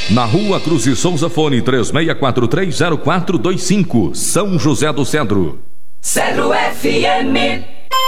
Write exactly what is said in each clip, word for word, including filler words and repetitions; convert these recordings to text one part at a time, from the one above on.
Na Rua Cruz e Souza, fone três seis quatro três zero quatro dois cinco, São José do Cedro. Cedro F M.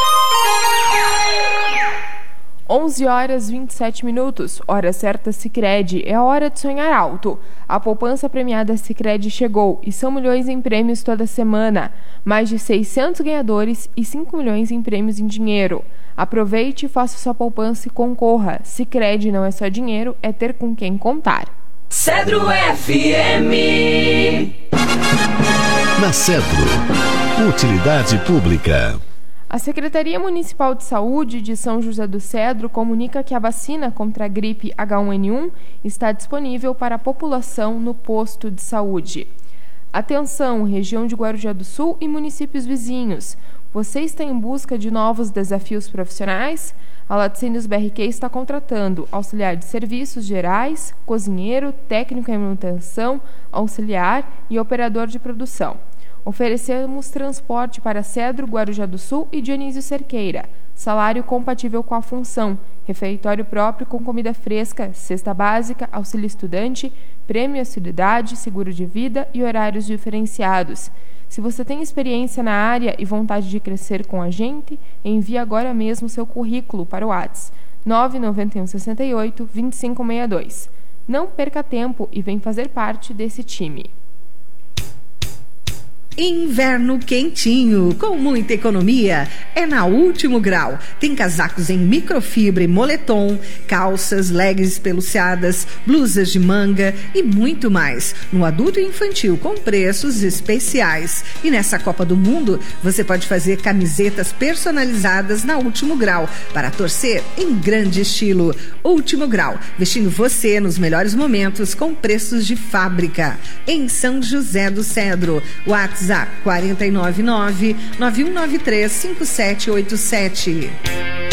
onze horas e vinte e sete minutos, hora certa Sicredi, é a hora de sonhar alto. A poupança premiada Sicredi chegou e são milhões em prêmios toda semana. Mais de seiscentos ganhadores e cinco milhões em prêmios em dinheiro. Aproveite, faça sua poupança e concorra. Sicredi não é só dinheiro, é ter com quem contar. Cedro F M. Na Cedro, utilidade pública. A Secretaria Municipal de Saúde de São José do Cedro comunica que a vacina contra a gripe H um N um está disponível para a população no posto de saúde. Atenção, região de Guarujá do Sul e municípios vizinhos. Você está em busca de novos desafios profissionais? A Laticínios B R Q está contratando auxiliar de serviços gerais, cozinheiro, técnico em manutenção, auxiliar e operador de produção. Oferecemos transporte para Cedro, Guarujá do Sul e Dionísio Cerqueira. Salário compatível com a função. Refeitório próprio com comida fresca, cesta básica, auxílio estudante, prêmio assiduidade, seguro de vida e horários diferenciados. Se você tem experiência na área e vontade de crescer com a gente, envie agora mesmo seu currículo para o WhatsApp nove nove um seis oito, dois cinco seis dois. Não perca tempo e vem fazer parte desse time. Inverno quentinho, com muita economia, é na Último Grau. Tem casacos em microfibra e moletom, calças, leggings peluciadas, blusas de manga e muito mais. No adulto e infantil, com preços especiais. E nessa Copa do Mundo, você pode fazer camisetas personalizadas na Último Grau, para torcer em grande estilo. Último Grau, vestindo você nos melhores momentos, com preços de fábrica. Em São José do Cedro, WhatsApp quatro nove nove, nove um nove três, cinco sete oito sete.